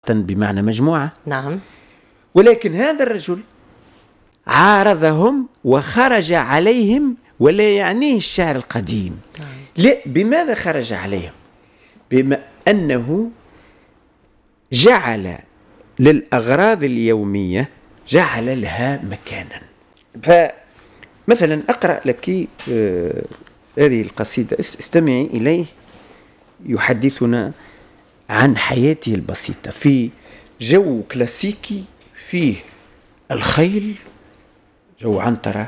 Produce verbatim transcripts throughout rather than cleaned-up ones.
بمعنى مجموعة. نعم. ولكن هذا الرجل عارضهم وخرج عليهم ولا يعنيه الشعر القديم. نعم. لا، بماذا خرج عليهم؟ بما أنه جعل للأغراض اليومية جعل لها مكانا. فمثلا أقرأ لك آه هذه القصيدة، استمعي إليه، يحدثنا عن حياته البسيطة في جو كلاسيكي فيه الخيل، جو عنترة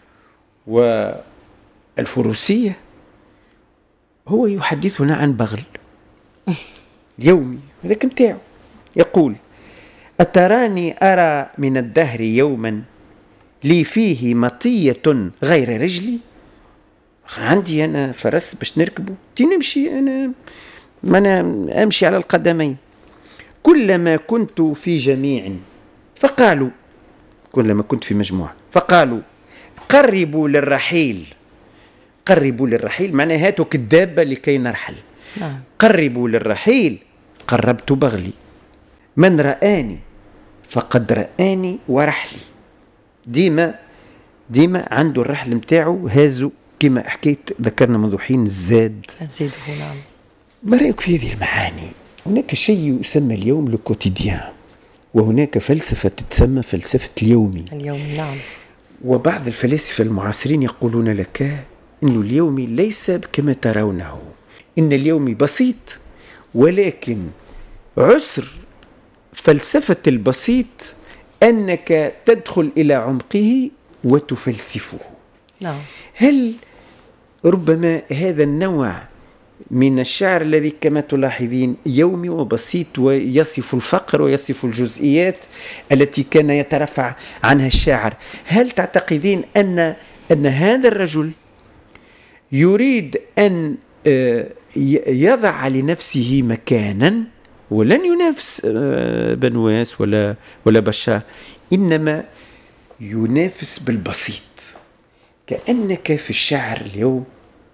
والفروسية. هو يحدثنا عن بغل يومي هذاك متاعه. يقول: أتراني أرى من الدهر يوما لي فيه مطية غير رجلي. عندي أنا فرس باش نركبه، تي نمشي أنا ما أنا أمشي على القدمين. كلما كنت في جميع فقالوا، كلما كنت في مجموعة فقالوا قربوا للرحيل. قربوا للرحيل معناها هاتوا كالدابة لكي نرحل. نعم. قربوا للرحيل قربت بغلي. من رآني فقد رآني ورحلي. ديما ديما عنده الرحل متاعه هازو، كما حكيت ذكرنا منذ حين الزاد. الزاد هو. نعم. ما رأيك في هذه المعاني؟ هناك شيء يسمى اليوم لو كوتيديان، وهناك فلسفة تسمى فلسفة اليومي. اليومي. نعم. وبعض الفلاسفة المعاصرين يقولون لك إن اليومي ليس كما ترونه، إن اليومي بسيط، ولكن عسر فلسفة البسيط أنك تدخل إلى عمقه وتفلسفه. نعم. هل ربما هذا النوع من الشعر الذي كما تلاحظين يومي وبسيط ويصف الفقر ويصف الجزئيات التي كان يترفع عنها الشاعر، هل تعتقدين أن أن هذا الرجل يريد أن يضع لنفسه مكانا ولن ينافس بنواس ولا ولا بشار، إنما ينافس بالبسيط؟ كأنك في الشعر اليوم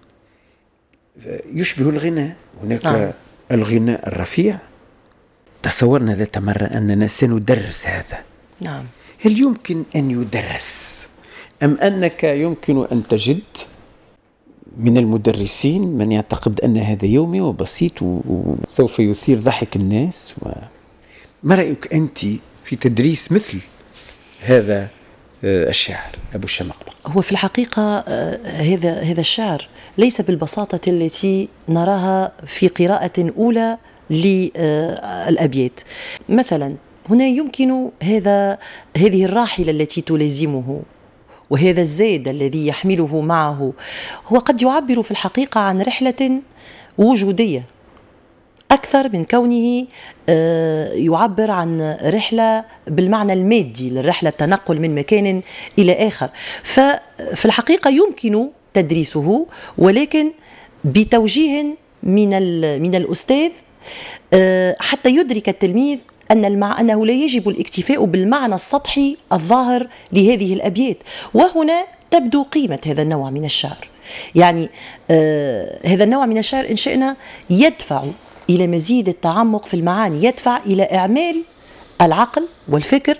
يشبه الغناء. هناك آه. الغناء الرفيع، تصورنا ذات مرة أننا سندرس هذا. نعم. هل يمكن أن يدرس، أم أنك يمكن أن تجد من المدرسين من يعتقد أن هذا يومي وبسيط وسوف يثير ضحك الناس؟ ما رأيك أنت في تدريس مثل هذا الشعر أبو الشمقبق؟ هو في الحقيقة هذا هذا الشعر ليس بالبساطة التي نراها في قراءة أولى للأبيات. مثلا هنا يمكن هذا هذه الراحلة التي تلازمه وهذا الزاد الذي يحمله معه، هو قد يعبر في الحقيقة عن رحلة وجودية أكثر من كونه يعبر عن رحلة بالمعنى المادي للرحلة، التنقل من مكان إلى آخر. ففي الحقيقة يمكن تدريسه، ولكن بتوجيه من من الأستاذ حتى يدرك التلميذ أن المع... أنه لا يجب الاكتفاء بالمعنى السطحي الظاهر لهذه الأبيات. وهنا تبدو قيمة هذا النوع من الشعر. يعني آه هذا النوع من الشعر إن شئنا يدفع إلى مزيد التعمق في المعاني، يدفع إلى إعمال العقل والفكر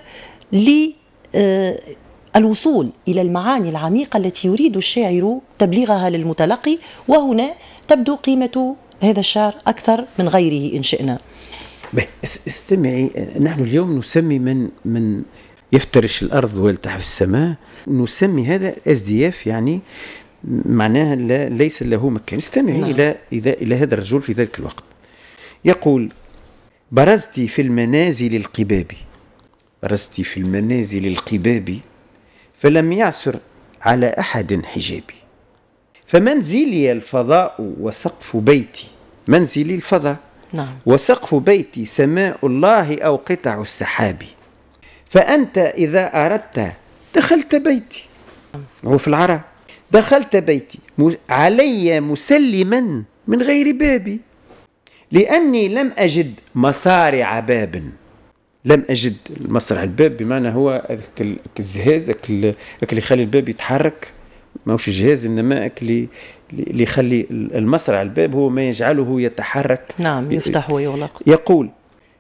للوصول إلى المعاني العميقة التي يريد الشاعر تبليغها للمتلقي. وهنا تبدو قيمة هذا الشعر أكثر من غيره إن شئنا. استمعي، نحن اليوم نسمي من من يفترش الأرض ويلتحف السماء، نسمي هذا ازدياف، يعني معناها لا ليس له مكان. استمعي. نعم. إلى إلى إلى هذا الرجل في ذلك الوقت يقول: برزت في المنازل القباب، برزت في المنازل القباب فلم يعثر على أحد حجابي، فمنزلي الفضاء وسقف بيتي، منزلي الفضاء. نعم. وسقف بيتي سماء الله أو قطع السحاب، فأنت إذا أردت دخلت بيتي. هو في العراء: دخلت بيتي علي مسلما من غير بابي، لأني لم أجد مصارع باب. لم أجد مصرع الباب بمعنى هو الجهاز اللي يخلي الباب يتحرك، ما هوش جهاز، إنما اللي اللي يخلي المصرع الباب هو ما يجعله يتحرك. نعم. يفتح ويغلق. يقول: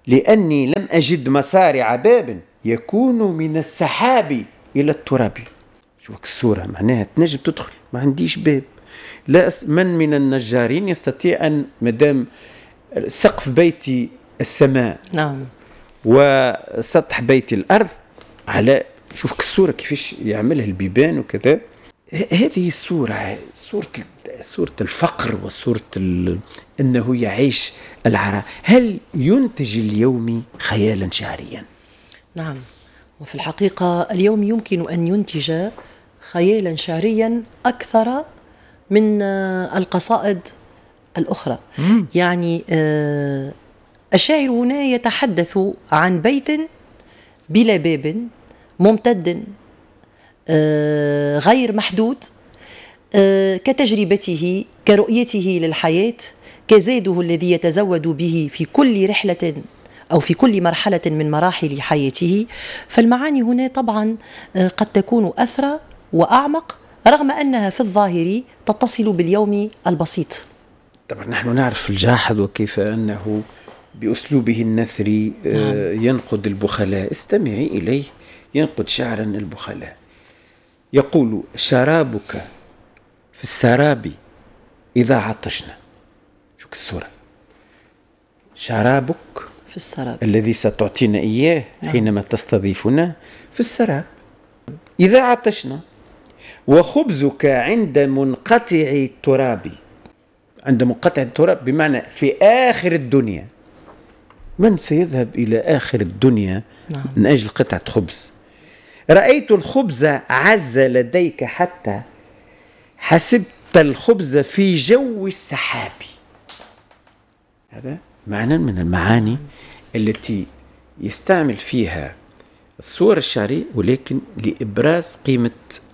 لأني لم أجد مصارع باب يكون من السحاب إلى التراب. شوفك الصورة معناها تنجم تدخل، ما عنديش باب. لا أس... من من النجارين يستطيع أن مدام سقف بيتي السماء نعم وسطح بيتي الأرض، على شوفك الصورة كيفاش يعملها البيبان وكذا. هذه الصورة صورة صورة الفقر وصورة ال... أنه يعيش العراء. هل ينتج اليوم خيالا شعريا؟ نعم، وفي الحقيقة اليوم يمكن أن ينتج خيالا شعريا أكثر من القصائد الأخرى. مم. يعني الشاعر هنا يتحدث عن بيت بلا باب ممتد غير محدود، كتجربته كرؤيته للحياة، كزاده الذي يتزود به في كل رحلة أو في كل مرحلة من مراحل حياته. فالمعاني هنا طبعا قد تكون أثرى وأعمق، رغم أنها في الظاهر تتصل باليوم البسيط. طبعا نحن نعرف الجاحظ وكيف أنه بأسلوبه النثري نعم. ينقد البخلاء. استمعي إليه، ينقد شعرا البخلاء. يقول: شرابك في السراب إذا عطشنا. شوك الصورة، شرابك في السراب الذي ستعطينا إياه نعم. حينما تستضيفنا في السراب إذا عطشنا، وخبزك عند منقطع التراب. عند منقطع التراب بمعنى في آخر الدنيا. من سيذهب إلى آخر الدنيا نعم. من أجل قطعة خبز؟ رأيت الخبز عز لديك حتى حسبت الخبز في جو السحاب. هذا معنى من المعاني التي يستعمل فيها الصور الشعرية، ولكن لإبراز قيمة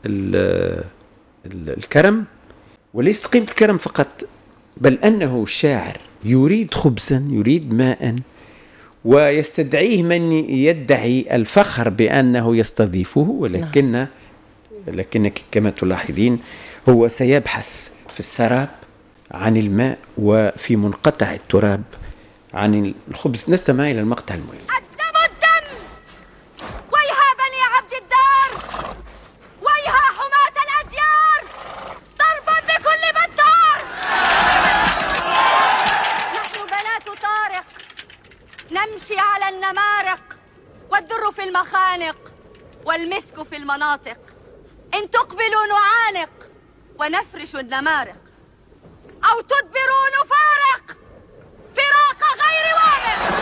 الكرم، وليست قيمة الكرم فقط، بل أنه شاعر يريد خبزا، يريد ماء، ويستدعيه من يدعي الفخر بأنه يستضيفه، ولكن نعم. لكنك كما تلاحظين هو سيبحث في السراب عن الماء وفي منقطع التراب عن الخبز. نستمع إلى المقطع المهم. الدم الدم، ويها بني عبد الدار، ويها حماة الأديار، ضربا بكل بطار. نحن بنات طارق نمشي على النمارق، والدر في المخانق والمسك في المناطق. إن تقبلوا نعانق ونفرش النمارق، أو تدبروا نفارق فراق غير وامق.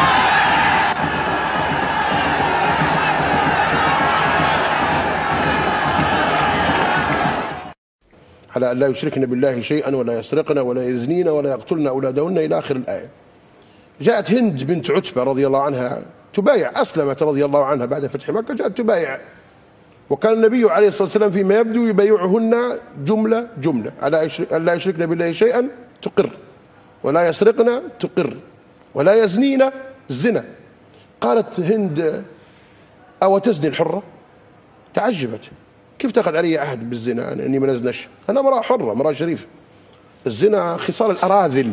على أن لا يشركن بالله شيئا ولا يسرقن ولا يزنين ولا يقتلن أولادهن إلى آخر الآية. جاءت هند بنت عتبة رضي الله عنها تبايع، أسلمت رضي الله عنها بعد فتح مكة، جاءت تبايع، وكان النبي عليه الصلاة والسلام فيما يبدو يبايعهن جملة جملة على أن لا يشركن بالله شيئا تقر، ولا يسرقن تقر، ولا يزنين الزنا. قالت هند: أو تزني الحرة؟ تعجبت، كيف تأخذ علي أحد بالزنا أني ما نزنش؟ أنا امرأة حرة، امرأة شريفة. الزنا خصال الأراذل،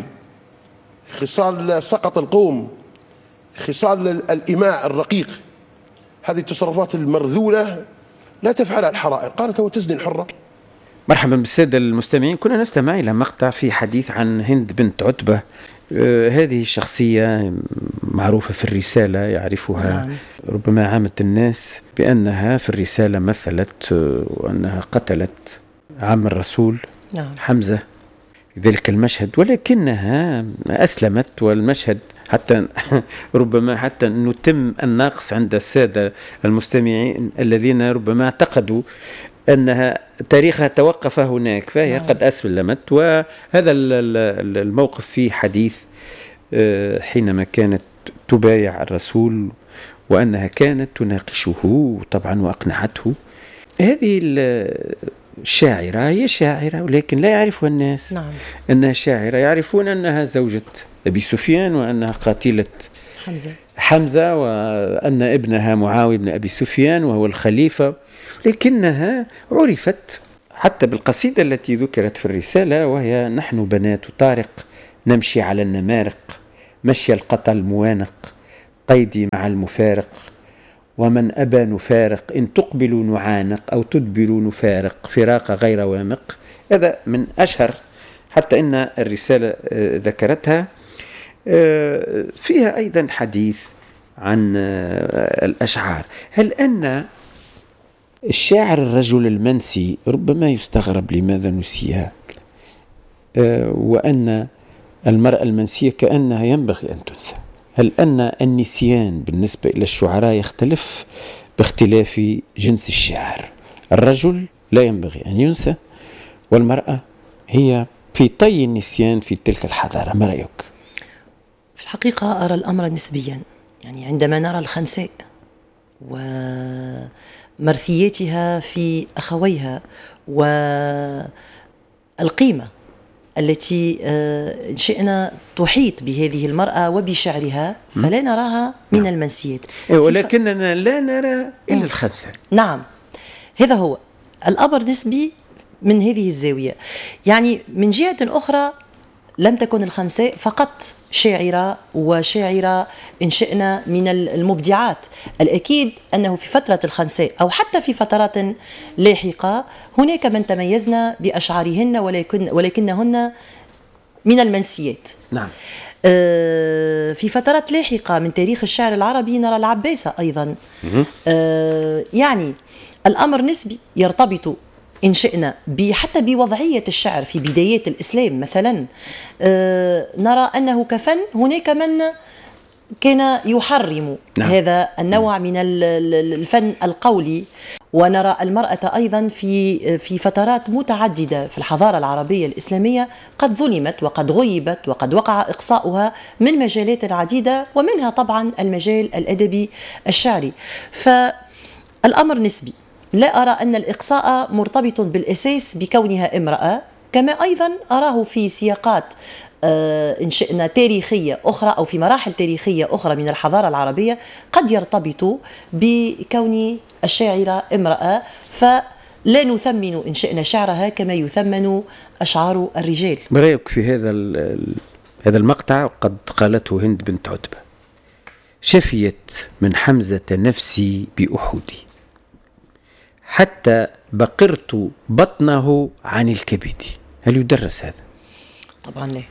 خصال سقط القوم، خصال الإماء الرقيق، هذه التصرفات المرذولة لا تفعلها الحرائر. قالت: هو تزني الحرة؟ مرحبا بالسادة المستمعين. كنا نستمع إلى مقطع في حديث عن هند بنت عتبة. آه هذه الشخصية معروفة في الرسالة، يعرفها نعم. ربما عامة الناس بأنها في الرسالة مثلت آه وأنها قتلت عم الرسول نعم. حمزة في ذلك المشهد، ولكنها أسلمت. والمشهد حتى ربما حتى نتم الناقص عند السادة المستمعين الذين ربما اعتقدوا أنها تاريخها توقف هناك، فهي نعم. قد أسلمت. وهذا الموقف في حديث حينما كانت تبايع الرسول وأنها كانت تناقشه طبعا وأقنعته. هذه الشاعرة هي شاعرة، ولكن لا يعرفها الناس نعم. أنها شاعرة، يعرفون أنها زوجة أبي سفيان وأنها قاتلة حمزة حمزة وأن ابنها معاوية بن أبي سفيان وهو الخليفة، لكنها عرفت حتى بالقصيدة التي ذكرت في الرسالة، وهي: نحن بنات طارق نمشي على النمارق مشي القطى الموانق، القيد مع المفارق، ومن أبى نفارق، إن تقبلوا نعانق أو تدبروا نفارق، فراق غير وامق. هذا من أشهر، حتى إن الرسالة ذكرتها. فيها أيضا حديث عن الأشعار. هل أن الشاعر الرجل المنسي ربما يستغرب لماذا نسيها، وأن المرأة المنسية كأنها ينبغي أن تنسى؟ هل أن النسيان بالنسبة إلى الشعراء يختلف باختلاف جنس الشاعر؟ الرجل لا ينبغي أن ينسى، والمرأة هي في طي النسيان في تلك الحضارة. ما رأيك؟ في الحقيقة أرى الأمر نسبيا. يعني عندما نرى الخنساء ومرثياتها في أخويها والقيمة التي إن شئنا تحيط بهذه المرأة وبشعرها، فلا نراها من المنسيات، ولكننا لا نرى إلا الخنساء. نعم، هذا هو الأمر نسبي من هذه الزاوية. يعني من جهة أخرى لم تكن الخنساء فقط شاعرة وشاعرة إن شئنا من المبدعات. الأكيد أنه في فترة الخنساء أو حتى في فترات لاحقة هناك من تميزن بأشعارهن، ولكن ولكنهن من المنسيات. نعم. آه في فترات لاحقة من تاريخ الشعر العربي نرى العباسة أيضا. آه يعني الأمر نسبي، يرتبط إن شئنا حتى بوضعية الشعر في بدايات الإسلام مثلا. آه نرى أنه كفن هناك من كان يحرم نعم. هذا النوع من الفن القولي. ونرى المرأة أيضا في في فترات متعددة في الحضارة العربية الإسلامية قد ظلمت وقد غيبت وقد وقع إقصاؤها من مجالات عديدة، ومنها طبعا المجال الأدبي الشعري. فالأمر نسبي. لا أرى أن الإقصاء مرتبط بالأساس بكونها امرأة، كما أيضا أراه في سياقات إن شئنا تاريخية أخرى أو في مراحل تاريخية أخرى من الحضارة العربية قد يرتبط بكون الشاعرة امرأة، فلا نثمن إن شئنا شعرها كما يثمن أشعار الرجال. ما رأيك في هذا هذا المقطع؟ قد قالته هند بنت عتبة: شفيت من حمزة نفسي بأحدي حتى بقرت بطنه عن الكبد. هل يدرس هذا؟ طبعا لا.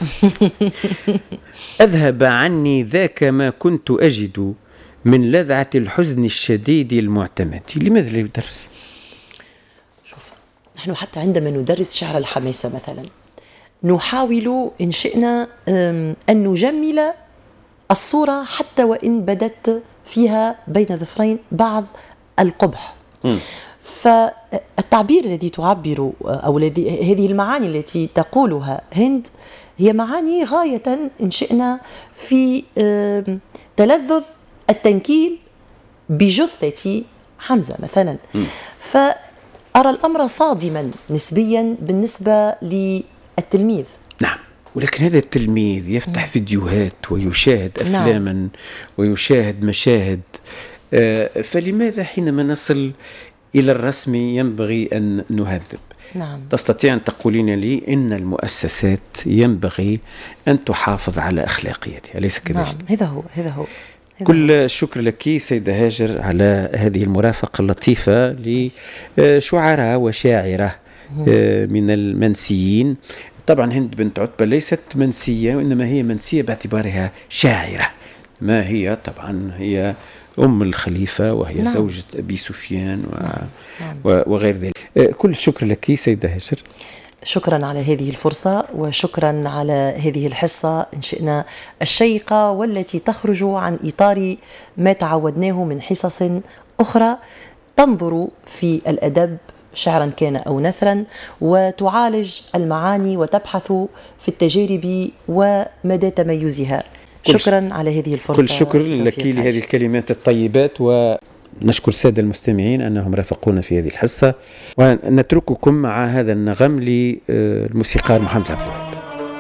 أذهب عني ذاك ما كنت أجد من لذعة الحزن الشديد المعتمد. لماذا لا يدرس؟ شوف، نحن حتى عندما ندرس شعر الحماسة مثلا نحاول إن شئنا أن نجمل الصورة حتى وإن بدت فيها بين ظفرين بعض القبح. م. فالتعبير الذي تعبر أو الذي هذه المعاني التي تقولها هند هي معاني غاية إن شئنا في تلذذ التنكيل بجثة حمزة مثلا. م. فأرى الأمر صادما نسبيا بالنسبة للتلميذ. نعم، ولكن هذا التلميذ يفتح م. فيديوهات ويشاهد أفلاما نعم. ويشاهد مشاهد. فلماذا حينما نصل إلى الرسم ينبغي أن نهذب؟ نعم. تستطيع أن تقولين لي إن المؤسسات ينبغي أن تحافظ على أخلاقيتها، أليس كذلك؟ نعم، هذا هو هذا هو كل الشكر لك سيدة هاجر على هذه المرافقة اللطيفة لشعراء وشاعرة من المنسيين. طبعا هند بنت عتبة ليست منسية، وإنما هي منسية باعتبارها شاعرة. ما هي طبعا هي أم الخليفة، وهي نعم. زوجة أبي سفيان و... نعم. وغير ذلك. كل الشكر لك سيدة هاجر. شكرا على هذه الفرصة، وشكرا على هذه الحصة إن شئنا الشيقة، والتي تخرج عن إطار ما تعودناه من حصص أخرى تنظر في الأدب شعرا كان أو نثرا، وتعالج المعاني وتبحث في التجارب ومدى تميزها. شكرا على هذه الفرصة. كل شكر لك لهذه الكلمات الطيبات، ونشكر السادة المستمعين أنهم رافقونا في هذه الحصة، ونترككم مع هذا النغم للموسيقار محمد العبدو.